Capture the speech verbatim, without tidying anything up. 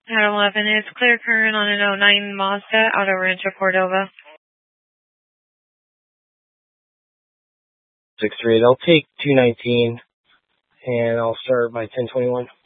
At eleven, it's clear current on an oh nine Mazda, Auto Rancho Cordova. six three eight, I'll take two nineteen, and I'll start by ten twenty-one.